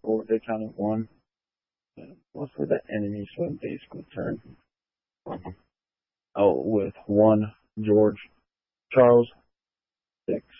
or they counted one. What's for the enemy? So it basically turned. Oh, with 1 George Charles 6.